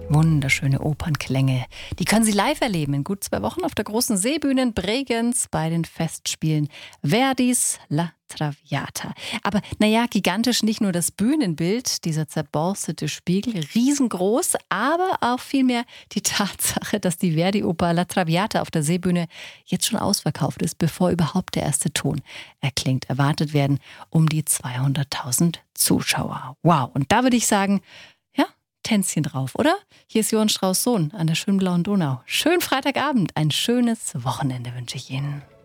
Wunderschöne Opernklänge. Die können Sie live erleben in gut 2 Wochen auf der großen Seebühne in Bregenz bei den Festspielen Verdis La Traviata. Aber naja, gigantisch nicht nur das Bühnenbild, dieser zerborstete Spiegel, riesengroß, aber auch vielmehr die Tatsache, dass die Verdi-Oper La Traviata auf der Seebühne jetzt schon ausverkauft ist, bevor überhaupt der erste Ton erklingt. Erwartet werden um die 200.000 Zuschauer. Wow, und da würde ich sagen, ja, Tänzchen drauf, oder? Hier ist Johann Strauß Sohn an der schönen blauen Donau. Schönen Freitagabend, ein schönes Wochenende wünsche ich Ihnen.